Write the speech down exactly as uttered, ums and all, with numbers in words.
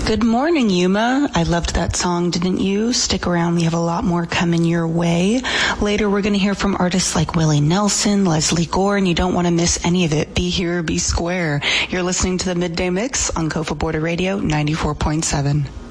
Good morning, Yuma. I loved that song, didn't you? Stick around. We have a lot more coming your way. Later, we're going to hear from artists like Willie Nelson, Leslie Gore, and you don't want to miss any of it. Be here or be square. You're listening to the Midday Mix on Kofa Border Radio ninety-four point seven.